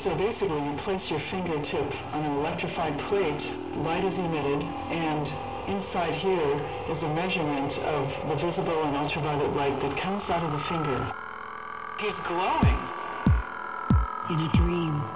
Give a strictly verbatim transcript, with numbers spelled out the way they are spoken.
So basically, you place your fingertip on an electrified plate, light is emitted, and inside here is a measurement of the visible and ultraviolet light that comes out of the finger. He's glowing. In a dream.